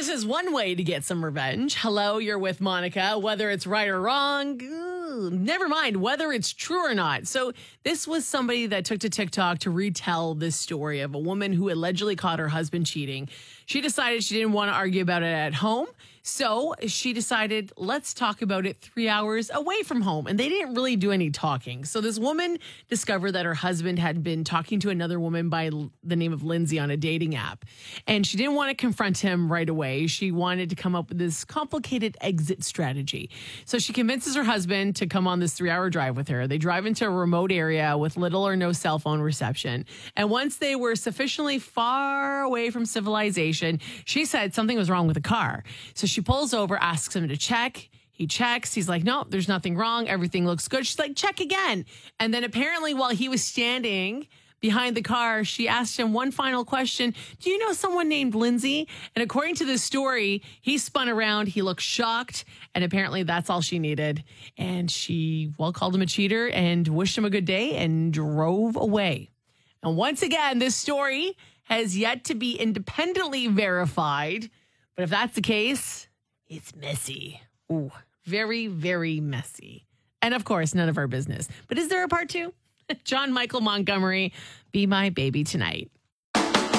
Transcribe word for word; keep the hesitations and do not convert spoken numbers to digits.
This is one way to get some revenge. Hello, you're with Monica. Whether it's right or wrong, ooh, never mind whether it's true or not. So this was somebody that took to TikTok to retell this story of a woman who allegedly caught her husband cheating. She decided she didn't want to argue about it at home. So she decided, let's talk about it three hours away from home. And they didn't really do any talking. So this woman discovered that her husband had been talking to another woman by the name of Lindsay on a dating app. And she didn't want to confront him right away. She wanted to come up with this complicated exit strategy. So she convinces her husband to come on this three hour drive with her. They drive into a remote area with little or no cell phone reception. And once they were sufficiently far away from civilization, she said something was wrong with the car. So she pulls over, asks him to check. He checks. He's like, no, there's nothing wrong. Everything looks good. She's like, check again. And then apparently while he was standing behind the car, she asked him one final question. Do you know someone named Lindsay? And according to this story, he spun around. He looked shocked. And apparently that's all she needed. And she, well, called him a cheater and wished him a good day and drove away. And once again, this story has yet to be independently verified. But if that's the case, it's messy. Ooh, very, very messy. And of course, none of our business. But is there a part two? John Michael Montgomery, Be My Baby Tonight.